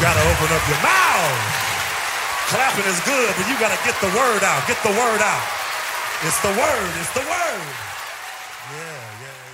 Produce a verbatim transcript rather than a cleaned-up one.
gotta open up your mouth. Clapping is good, but you gotta get the word out. Get the word out. It's the word. It's the word. Yeah, yeah.